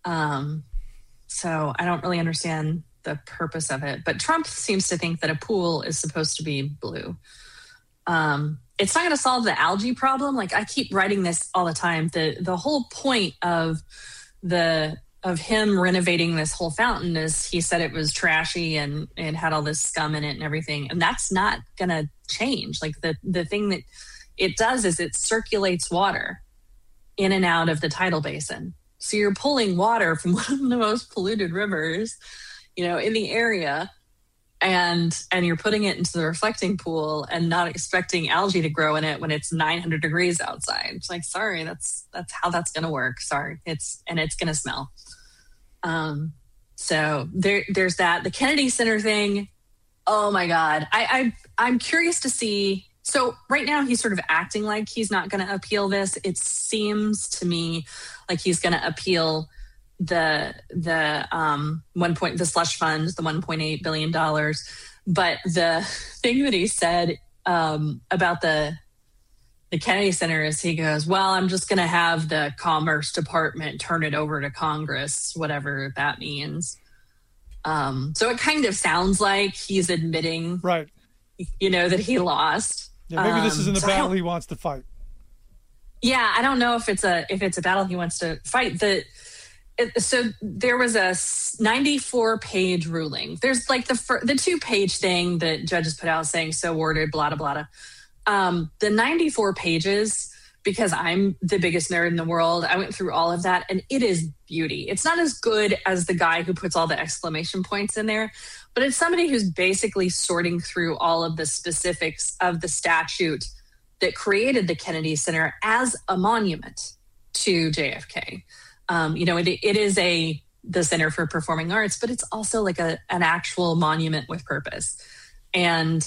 So I don't really understand the purpose of it. But Trump seems to think that a pool is supposed to be blue. It's not going to solve the algae problem. Like, I keep writing this all the time. The whole point of him renovating this whole fountain is he said it was trashy and it had all this scum in it and everything. And that's not going to change. Like, the thing that it does is it circulates water in and out of the tidal basin. So you're pulling water from one of the most polluted rivers, in the area, and you're putting it into the reflecting pool and not expecting algae to grow in it when it's 900 degrees outside. It's like, sorry, that's how that's going to work. Sorry. It's going to smell. So there's that. The Kennedy Center thing. Oh my God. I'm curious to see. So right now he's sort of acting like he's not going to appeal this. It seems to me like he's going to appeal the slush funds, the $1.8 billion. But the thing that he said about the Kennedy Center is he goes, well, I'm just going to have the Commerce Department turn it over to Congress, whatever that means. So it kind of sounds like he's admitting, right, that he lost. Yeah, maybe this isn't a battle he wants to fight. Yeah, I don't know if it's a battle he wants to fight. So there was a 94-page ruling. There's like the 2-page thing that judges put out saying so ordered, blah, blah, blah. The 94 pages, because I'm the biggest nerd in the world, I went through all of that, and it is beauty. It's not as good as the guy who puts all the exclamation points in there, but it's somebody who's basically sorting through all of the specifics of the statute that created the Kennedy Center as a monument to JFK. It is the Center for Performing Arts, but it's also like an actual monument with purpose. And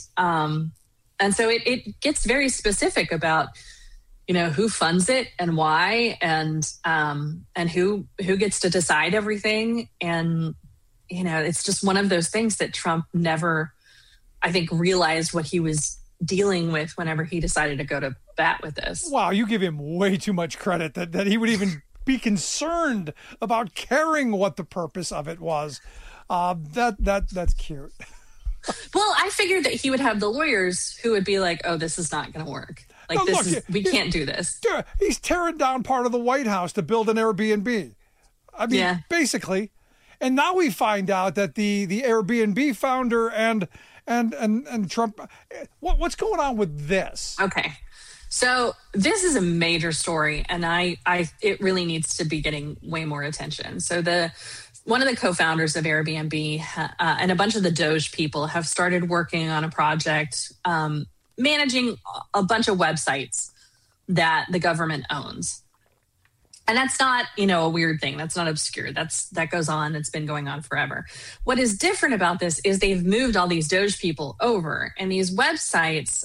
so it gets very specific about, who funds it and why, and who gets to decide everything. And, it's just one of those things that Trump never, I think, realized what he was dealing with whenever he decided to go to bat with this. Wow, you give him way too much credit that he would even be concerned about caring what the purpose of it was. That's cute. Well, I figured that he would have the lawyers who would be like, oh, this is not going to work. Like, no, we can't do this. He's tearing down part of the White House to build an Airbnb. I mean, yeah. Basically. And now we find out that the Airbnb founder and Trump, what's going on with this? Okay. So this is a major story, and it really needs to be getting way more attention. So one of the co-founders of Airbnb and a bunch of the Doge people have started working on a project managing a bunch of websites that the government owns. And that's not, a weird thing. That's not obscure. That goes on. It's been going on forever. What is different about this is they've moved all these Doge people over, and these websites.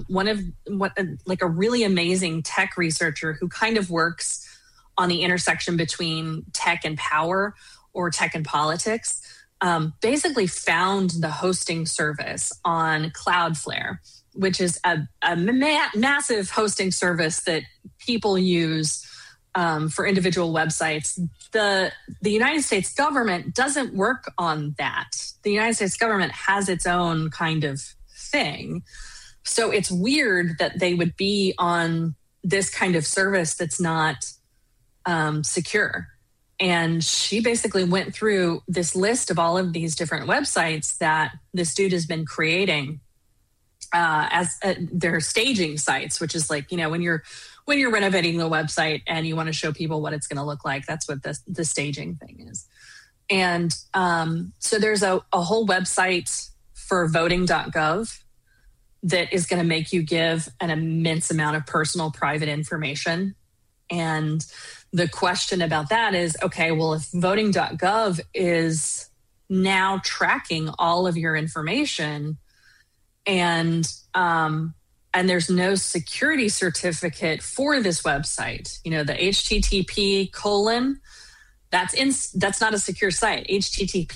A really amazing tech researcher who kind of works on the intersection between tech and power, or tech and politics, basically found the hosting service on Cloudflare, which is a massive hosting service that people use for individual websites. The United States government doesn't work on that. The United States government has its own kind of thing. So it's weird that they would be on this kind of service that's not secure. And she basically went through this list of all of these different websites that this dude has been creating as their staging sites, which is like, when you're renovating the website and you want to show people what it's going to look like, that's what the staging thing is. And so there's a whole website for voting.gov that is going to make you give an immense amount of personal private information. And the question about that is, okay, well, if voting.gov is now tracking all of your information and there's no security certificate for this website, the HTTP : that's not a secure site. HTTPS :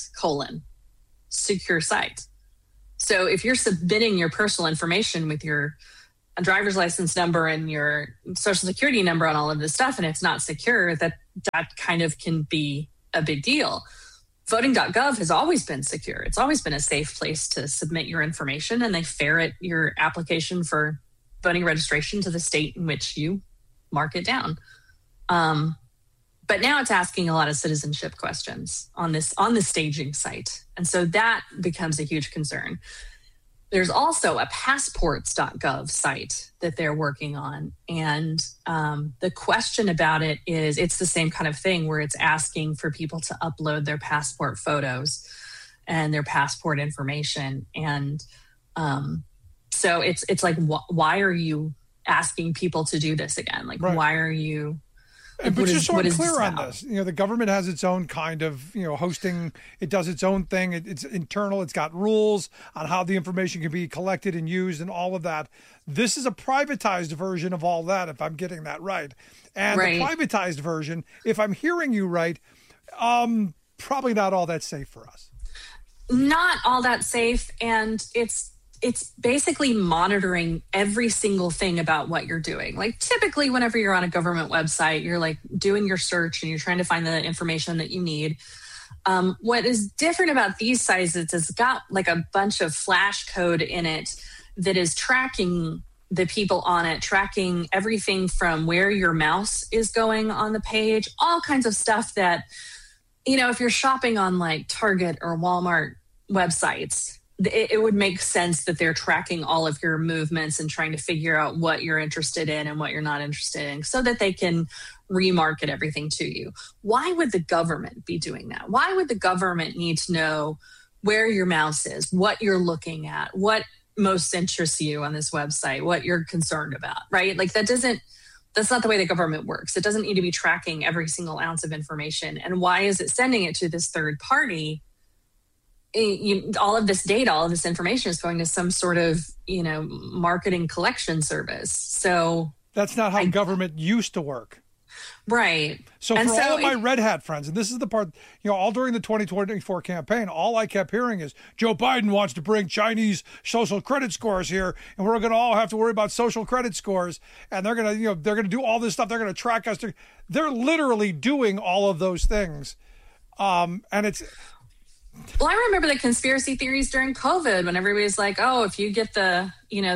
secure site. So if you're submitting your personal information with your driver's license number and your social security number on all of this stuff, and it's not secure, that kind of can be a big deal. Voting.gov has always been secure. It's always been a safe place to submit your information, and they ferret your application for voting registration to the state in which you mark it down. But now it's asking a lot of citizenship questions on the staging site. And so that becomes a huge concern. There's also a passports.gov site that they're working on. And the question about it is, it's the same kind of thing where it's asking for people to upload their passport photos and their passport information. And so it's like, why are you asking people to do this again? Like, right. Why are you... But just so I'm clear on this, the government has its own kind of, hosting. It does its own thing. It's internal. It's got rules on how the information can be collected and used and all of that. This is a privatized version of all that, if I'm getting that right. And right. The privatized version, if I'm hearing you right, probably not all that safe for us. Not all that safe. And it's basically monitoring every single thing about what you're doing. Like typically whenever you're on a government website, you're like doing your search and you're trying to find the information that you need. What is different about these sites is it's got like a bunch of flash code in it that is tracking the people on it, tracking everything from where your mouse is going on the page, all kinds of stuff that, if you're shopping on like Target or Walmart websites, it would make sense that they're tracking all of your movements and trying to figure out what you're interested in and what you're not interested in so that they can remarket everything to you. Why would the government be doing that? Why would the government need to know where your mouse is, what you're looking at, what most interests you on this website, what you're concerned about, right? Like that's not the way the government works. It doesn't need to be tracking every single ounce of information. And why is it sending it to this third party? All of this data, all of this information is going to some sort of, marketing collection service. So that's not how government used to work. Right. So for all of my Red Hat friends, and this is the part, all during the 2024 campaign, all I kept hearing is Joe Biden wants to bring Chinese social credit scores here, and we're going to all have to worry about social credit scores, and they're going to, they're going to do all this stuff. They're going to track us. They're literally doing all of those things. And it's... Well, I remember the conspiracy theories during COVID when everybody's like, oh, if you get the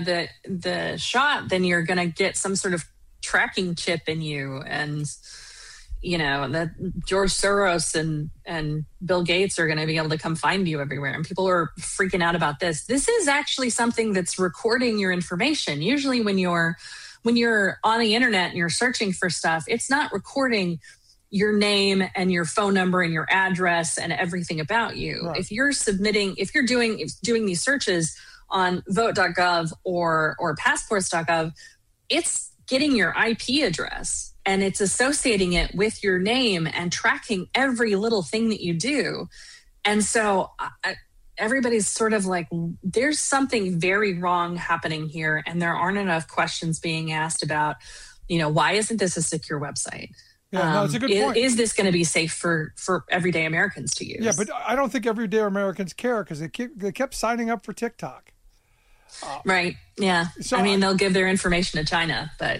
shot, then you're going to get some sort of tracking chip in you. And, that George Soros and Bill Gates are going to be able to come find you everywhere. And people are freaking out about this. This is actually something that's recording your information. Usually when you're on the internet and you're searching for stuff, it's not recording your name and your phone number and your address and everything about you. Right. If you're doing these searches on vote.gov or passports.gov, it's getting your IP address and it's associating it with your name and tracking every little thing that you do. And so everybody's sort of like, there's something very wrong happening here. And there aren't enough questions being asked about, why isn't this a secure website? Yeah, no, it's a good point. Is this going to be safe for everyday Americans to use? Yeah, but I don't think everyday Americans care because they kept signing up for TikTok. Right. Yeah. So they'll give their information to China, but.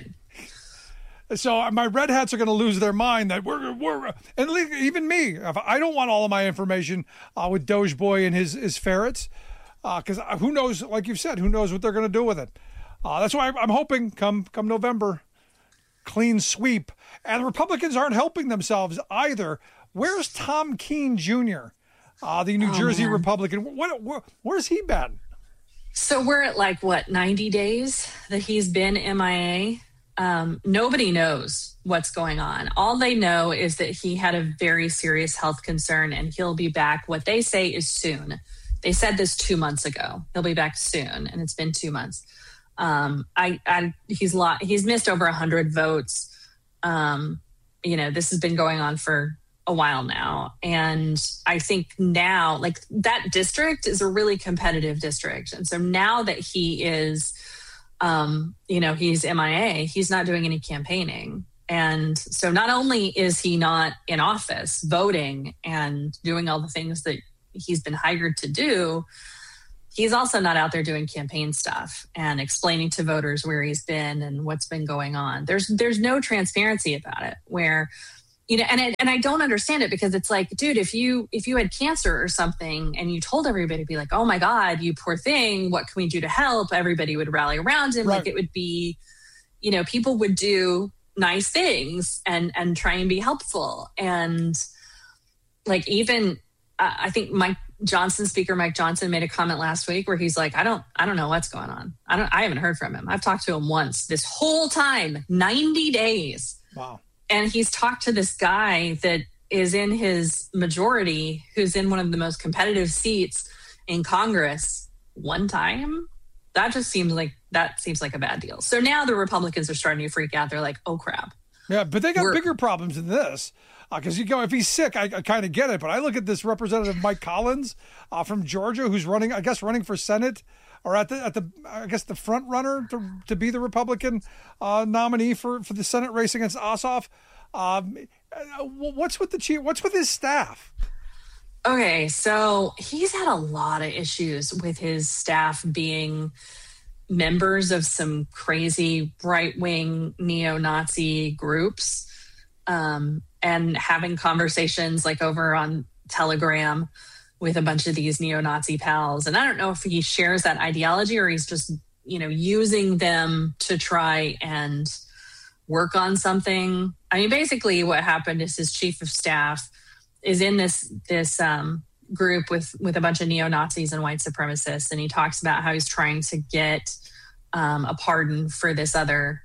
So my Red Hats are going to lose their mind that we're and even me. I don't want all of my information with Doge Boy and his ferrets because who knows? Like you've said, who knows what they're going to do with it? That's why I'm hoping come November. Clean sweep. And the Republicans aren't helping themselves either. Where's Tom Keene Jr., the New Jersey Republican? Where's he been? So we're at 90 days that he's been MIA. Nobody knows what's going on. All they know is that he had a very serious health concern and he'll be back. What they say is soon. They said this 2 months ago. He'll be back soon, and it's been 2 months. He's missed over 100 votes. This has been going on for a while now. And I think now, that district is a really competitive district. And so now that he is, he's MIA, he's not doing any campaigning. And so not only is he not in office voting and doing all the things that he's been hired to do, he's also not out there doing campaign stuff and explaining to voters where he's been and what's been going on. There's no transparency about it, where and I don't understand it, because it's like, dude, if you had cancer or something and you told everybody to be like, oh my God, you poor thing, what can we do to help? Everybody would rally around him. Right. Like, it would be, people would do nice things and try and be helpful. And like, even I think Speaker Mike Johnson made a comment last week where he's like, I don't know what's going on. I haven't heard from him. I've talked to him once this whole time, 90 days. Wow. And he's talked to this guy that is in his majority, who's in one of the most competitive seats in Congress one time. That seems like a bad deal. So now the Republicans are starting to freak out. They're like, oh crap. Yeah, but they got bigger problems than this. Because if he's sick, I kind of get it. But I look at this Representative Mike Collins from Georgia, who's running for Senate, or at the front runner to be the Republican nominee for the Senate race against Ossoff. What's with the chief? What's with his staff? Okay, so he's had a lot of issues with his staff being members of some crazy right-wing neo-Nazi groups, and having conversations like over on Telegram with a bunch of these neo-Nazi pals. And I don't know if he shares that ideology or he's just, using them to try and work on something. I mean, basically what happened is his chief of staff is in this group with a bunch of neo-Nazis and white supremacists. And he talks about how he's trying to get a pardon for this other,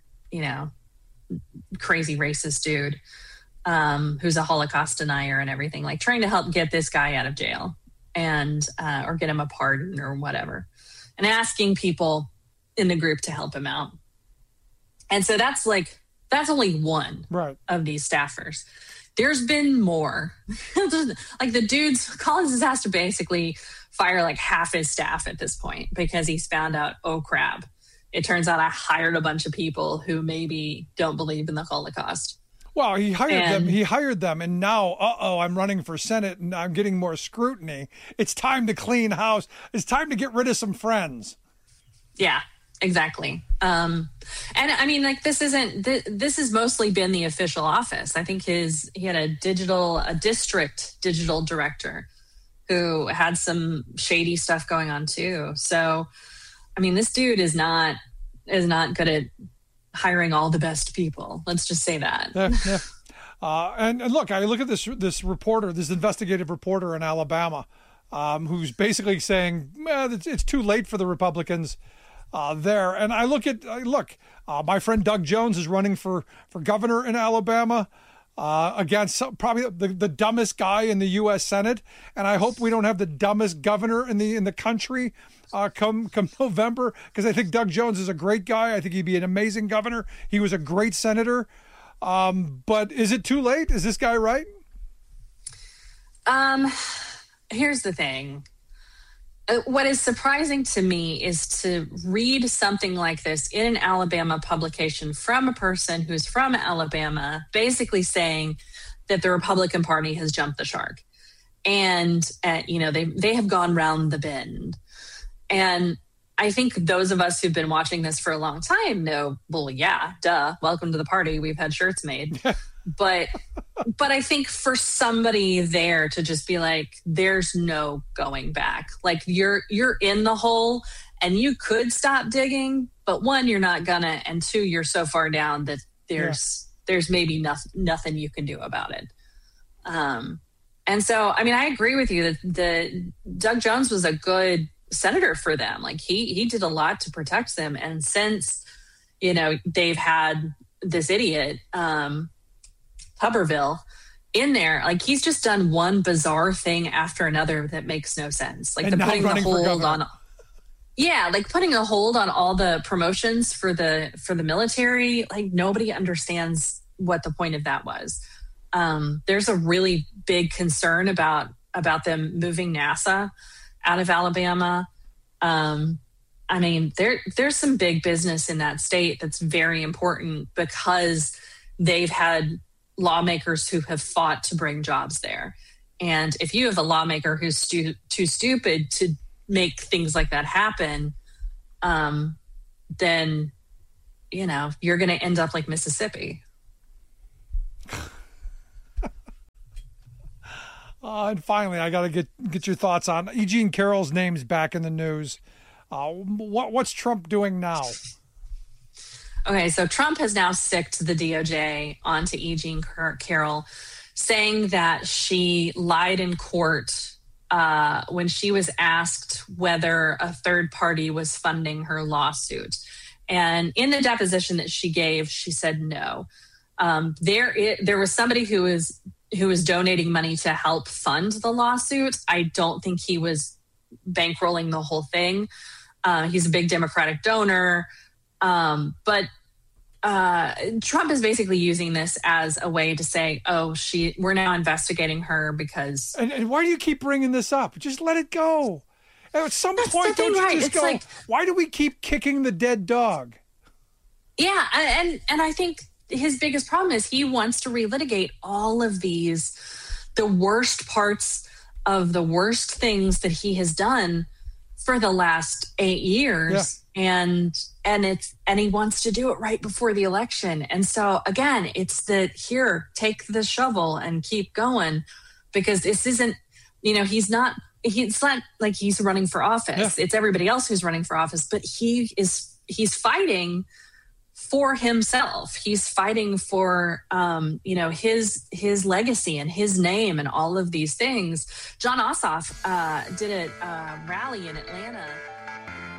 crazy racist dude who's a Holocaust denier and everything, like trying to help get this guy out of jail and or get him a pardon or whatever, and asking people in the group to help him out. And so that's only one of these staffers. There's been more. Like the Collins has to basically fire like half his staff at this point because he's found out, oh crap, it turns out I hired a bunch of people who maybe don't believe in the Holocaust. Well, he hired them, and now, I'm running for Senate, and I'm getting more scrutiny. It's time to clean house. It's time to get rid of some friends. Yeah, exactly. And I mean, like, this has mostly been the official office. I think he had a district digital director who had some shady stuff going on too. So, I mean, this dude is not good at hiring all the best people. Let's just say that. Yeah. And look, I look at this reporter, this investigative reporter in Alabama, who's basically saying it's too late for the Republicans there. And I look, my friend Doug Jones is running for governor in Alabama against probably the dumbest guy in the U.S. Senate. And I hope we don't have the dumbest governor in the country come November, because I think Doug Jones is a great guy. I think he'd be an amazing governor. He was a great senator. But is it too late? Is this guy right? Here's the thing. What is surprising to me is to read something like this in an Alabama publication from a person who's from Alabama, basically saying that the Republican Party has jumped the shark. And, they have gone round the bend. And I think those of us who've been watching this for a long time know, well, yeah, duh, welcome to the party. We've had shirts made. But I think for somebody there to just be like, there's no going back. Like you're in the hole and you could stop digging, but one, you're not gonna, and two, you're so far down that there's maybe nothing you can do about it. And so, I mean, I agree with you that Doug Jones was a good senator for them. Like he did a lot to protect them. And since, they've had this idiot, Tuberville in there, like he's just done one bizarre thing after another that makes no sense. Like putting a hold on all the promotions for the military. Like nobody understands what the point of that was. There's a really big concern about them moving NASA out of Alabama. I mean, there's some big business in that state that's very important because they've had lawmakers who have fought to bring jobs there. And if you have a lawmaker who's too stupid to make things like that happen, then, you're going to end up like Mississippi. And finally, I got to get your thoughts on E. Jean Carroll's name's back in the news. What's Trump doing now? Okay, so Trump has now sicked the DOJ onto E. Jean Carroll, saying that she lied in court when she was asked whether a third party was funding her lawsuit. And in the deposition that she gave, she said no. There was somebody who was donating money to help fund the lawsuit. I don't think he was bankrolling the whole thing. He's a big Democratic donor. But Trump is basically using this as a way to say, we're now investigating her because... And why do you keep bringing this up? Just let it go. At some point, don't you just go, why do we keep kicking the dead dog? Yeah, and I think his biggest problem is he wants to relitigate all of the worst parts of the worst things that he has done for the last 8 years. Yeah. And he wants to do it right before the election. And so again, it's take the shovel and keep going, because this isn't, it's not like he's running for office. Yeah. It's everybody else who's running for office, but he's fighting for himself. He's fighting for, his legacy and his name and all of these things. Jon Ossoff did a rally in Atlanta